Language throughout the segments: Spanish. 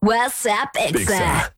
WhatsApp Exa.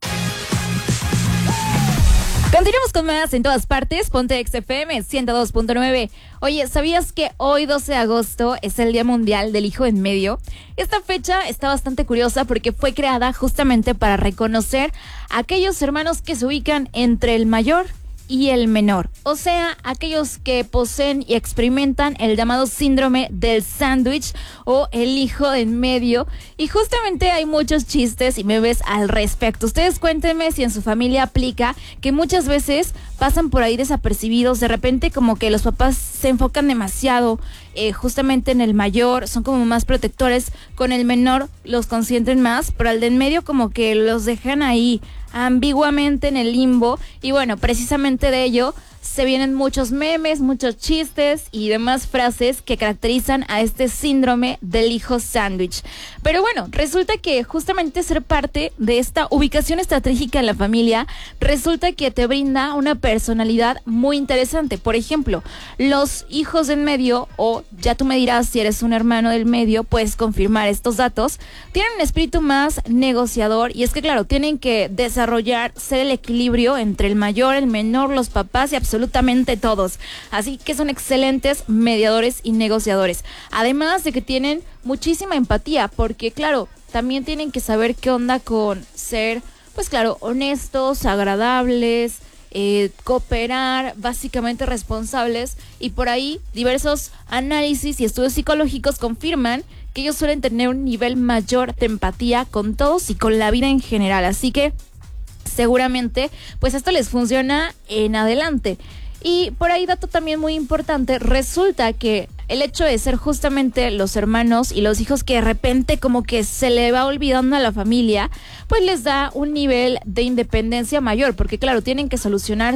Continuamos con más en todas partes. Ponte XFM 102.9. Oye, ¿sabías que hoy 12 de agosto es el Día Mundial del Hijo en Medio? Esta fecha está bastante curiosa porque fue creada justamente para reconocer a aquellos hermanos que se ubican entre el mayor y el menor, o sea, aquellos que poseen y experimentan el llamado síndrome del sándwich o el hijo en medio. Y justamente hay muchos chistes y memes al respecto. Ustedes cuéntenme si en su familia aplica que muchas veces pasan por ahí desapercibidos. De repente como que los papás se enfocan demasiado justamente en el mayor, son como más protectores, con el menor los consienten más, pero al de en medio como que los dejan ahí ambiguamente en el limbo. Y bueno, precisamente de ello se vienen muchos memes, muchos chistes y demás frases que caracterizan a este síndrome del hijo sándwich. Pero bueno, resulta que justamente ser parte de esta ubicación estratégica en la familia resulta que te brinda una personalidad muy interesante. Por ejemplo, los hijos en medio, o ya tú me dirás si eres un hermano del medio, puedes confirmar estos datos, tienen un espíritu más negociador. Y es que claro, tienen que desarrollar, ser el equilibrio entre el mayor, el menor, los papás y absolutamente todos. Así que son excelentes mediadores y negociadores. Además de que tienen muchísima empatía, porque claro, también tienen que saber qué onda con ser, pues claro, honestos, agradables, cooperar, básicamente responsables. Y por ahí diversos análisis y estudios psicológicos confirman que ellos suelen tener un nivel mayor de empatía con todos y con la vida en general. Así que seguramente pues esto les funciona en adelante. Y por ahí, dato también muy importante, resulta que el hecho de ser justamente los hermanos y los hijos que de repente como que se le va olvidando a la familia, pues les da un nivel de independencia mayor, porque claro, tienen que solucionar